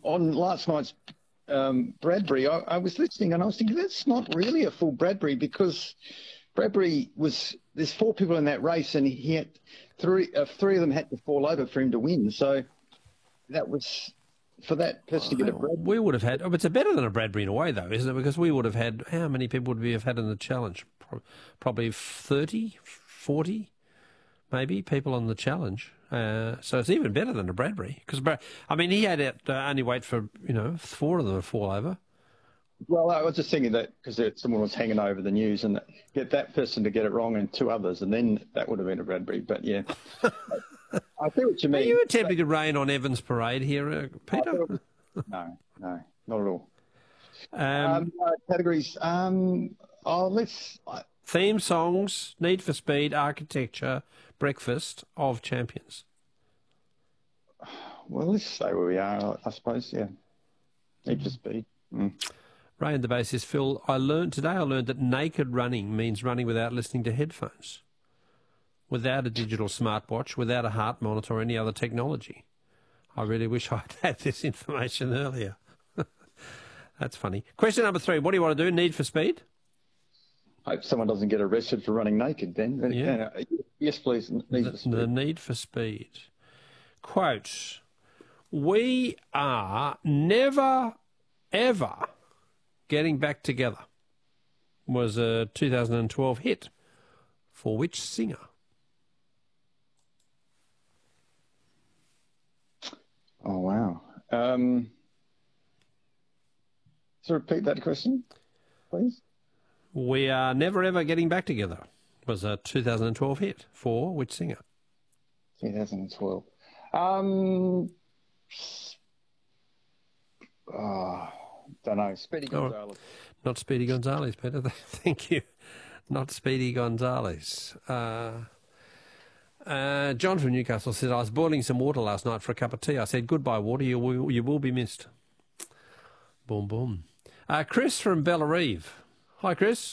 on last night's Bradbury, I was listening and I was thinking that's not really a full Bradbury because Bradbury there's four people in that race and he had three of them had to fall over for him to win. So that was for that person to get a Bradbury. We would have had, it's better than a Bradbury in a way though, isn't it? Because we would have had, how many people would we have had in the challenge? Probably 30, 40 maybe people on the challenge. So it's even better than a Bradbury. Because, he had to only wait for, four of them to fall over. Well, I was just thinking that because someone was hanging over the news and get that person to get it wrong and two others, and then that would have been a Bradbury. But, yeah, I see what you mean. Are you attempting to rain on Evans Parade here, Peter? No, not at all. Categories. Theme songs, Need for Speed, Architecture, Breakfast of Champions. Well, let's stay where we are, I suppose, yeah. Need for Speed. Ray in the base says, Phil, I learned that naked running means running without listening to headphones, without a digital smartwatch, without a heart monitor or any other technology. I really wish I'd had this information earlier. That's funny. Question number 3, what do you want to do? Need for Speed? Hope someone doesn't get arrested for running naked then. Yeah. Yes, please. Need for Speed. The Need for Speed. Quote, we are never, ever getting back together was a 2012 hit. For which singer? Oh, wow. So repeat that question, please. We are never, ever getting back together was a 2012 hit. For which singer? 2012. Don't know. Speedy Gonzales. Not Speedy Gonzales, Peter. Thank you. Not Speedy Gonzales. John from Newcastle said, I was boiling some water last night for a cup of tea. I said, goodbye, water. You will be missed. Boom, boom. Chris from Bellarive. Hi, Chris.